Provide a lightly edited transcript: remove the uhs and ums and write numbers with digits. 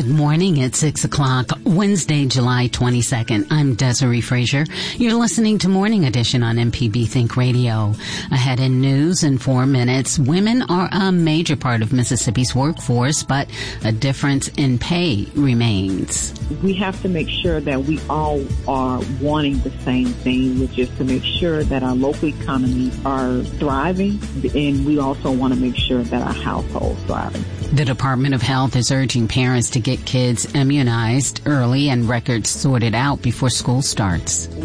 Good morning at 6 o'clock, Wednesday, July 22nd. I'm Desiree Frazier. You're listening to Morning Edition on MPB Think Radio. Ahead in news in 4 minutes, women are a major part of Mississippi's workforce, but a difference in pay remains. We have to make sure that we all are wanting the same thing, which is to make sure that our local economies are thriving, and we also want to make sure that our households thriving. The Department of Health is urging parents to get kids immunized early and records sorted out before school starts.